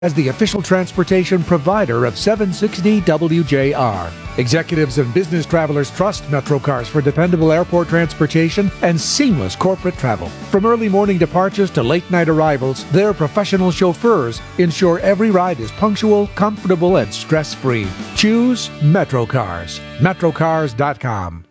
as the official transportation provider of 760 WJR. Executives and business travelers trust Metrocars for dependable airport transportation and seamless corporate travel. From early morning departures to late night arrivals, their professional chauffeurs ensure every ride is punctual, comfortable, and stress-free. Choose Metrocars. Metrocars.com.